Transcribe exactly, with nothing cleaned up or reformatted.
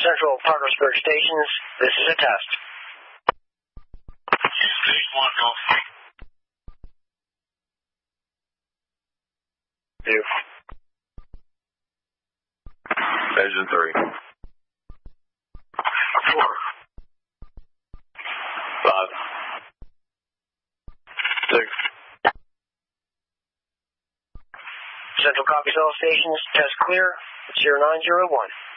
Central Parkersburg stations, this is a test. Stage one, go. Two. Engine three. Four. Five. Six. Central copies all stations, test clear, zero nine zero one.